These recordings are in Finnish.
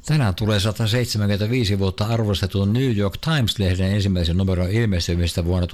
Tänään tulee 175 vuotta arvostetun New York Times-lehden ensimmäisen numeron ilmestymistä vuonna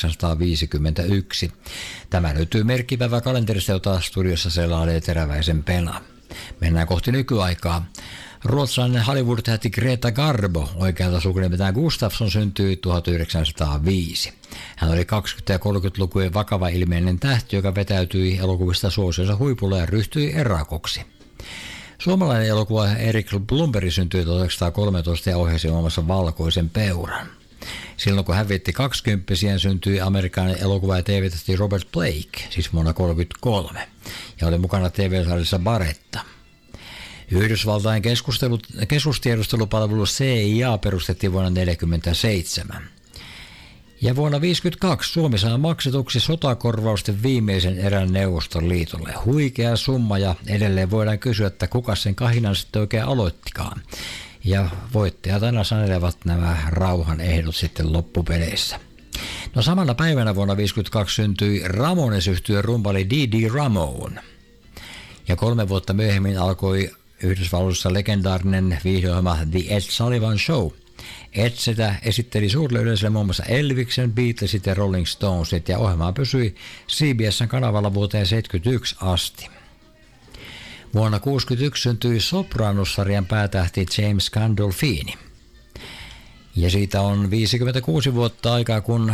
1851. Tämä löytyy merkkipäivä kalenterista, jota studiossa selailee Teräväisen Pena. Mennään kohti nykyaikaa. Ruotsalainen Hollywood-tähti Greta Garbo, oikealta sukunimeltään Gustafsson, syntyi 1905. Hän oli 20- ja 30-lukujen vakava ilmeinen tähti, joka vetäytyi elokuvista suosionsa huipulle ja ryhtyi erakoksi. Suomalainen elokuva Erik Blomberg syntyi 1913 ja ohjasi muun muassa Valkoisen peuran. Silloin kun hän vietti 20-vuotiaan, syntyi amerikkalainen elokuva ja TV-tähti Robert Blake, siis vuonna 1933, ja oli mukana TV-sarjassa Baretta. Yhdysvaltain keskustiedustelupalvelu CIA perustettiin vuonna 1947. Ja vuonna 1952 Suomi saa maksetuksi sotakorvausten viimeisen erän Neuvostoliitolle. Huikea summa, ja edelleen voidaan kysyä, että kuka sen kahinan sitten oikein aloittikaan. Ja voittajat aina sanelevat nämä rauhan ehdot sitten loppupeleissä. No samana päivänä vuonna 1952 syntyi Ramones-yhtyeen rumpali Dee Ramone. Ja 3 vuotta myöhemmin alkoi Yhdysvalloissa legendaarinen viihdeohjelma The Ed Sullivan Show. Ed sitä esitteli suurelle yleisölle muun muassa Elviksen, Beatlesit ja Rolling Stonesit, ja ohjelma pysyi CBS:n kanavalla vuoteen 1971 asti. Vuonna 1961 syntyi Sopranos-sarjan päätähti James Gandolfini. Ja siitä on 56 vuotta aikaa, kun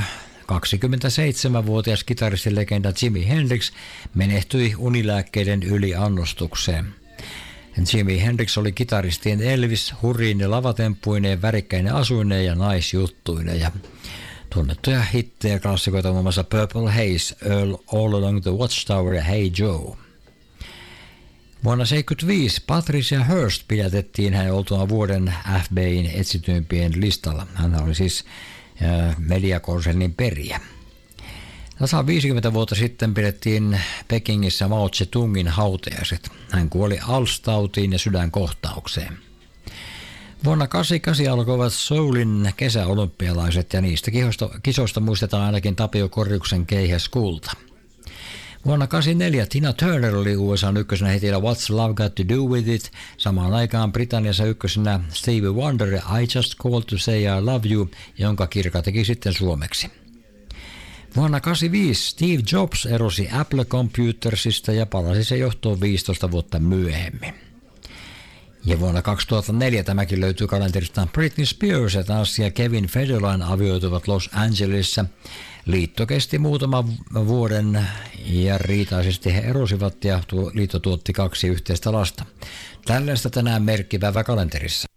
27-vuotias kitaristilegenda Jimi Hendrix menehtyi unilääkkeiden yliannostukseen. Jimi Hendrix oli kitaristien Elvis, hurriine lavatemppuineen, värikkäinen asuineen ja naisjuttuineen. Ja tunnettuja hittejä klassikoita muun muassa Purple Haze, Earl All Along the Watchtower ja Hey Joe. Vuonna 1975 Patricia Hearst pidätettiin hänen oltuaan vuoden FBI:n etsityimpien listalla. Hän oli siis mediakonsernin perijä. Tasan 50 vuotta sitten pidettiin Pekingissä Mao Tse-tungin hautajaiset. Hän kuoli ALS-tautiin ja sydänkohtaukseen. Vuonna 1988 alkoivat Seoulin kesäolympialaiset, ja niistä kisoista muistetaan ainakin Tapio Korjuksen keihäskulta. Vuonna 1984 Tina Turner oli USA:n ykkösenä hitillä What's Love Got to Do With It. Samaan aikaan Britanniassa ykkösenä Stevie Wonder I Just Called to Say I Love You, jonka Kirka teki sitten suomeksi. Vuonna 1985 Steve Jobs erosi Apple Computersista ja palasi se johtoon 15 vuotta myöhemmin. Ja vuonna 2004 tämäkin löytyy kalenterista. Britney Spears ja tanssija Kevin Federline avioituvat Los Angelesissa. Liitto kesti muutaman vuoden ja riitaisesti he erosivat, ja liitto tuotti 2 yhteistä lasta. Tällaista tänään merkkipäivä kalenterissa.